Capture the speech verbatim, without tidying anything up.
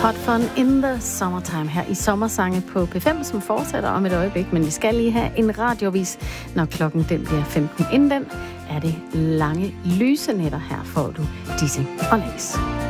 Hot Fun in the Summertime her i Sommersange på P fem, som fortsætter om et øjeblik, men vi skal lige have en radiovis, når klokken den bliver femten. Inden den er det lange lyse nætter. Her får du Dissing og Lace.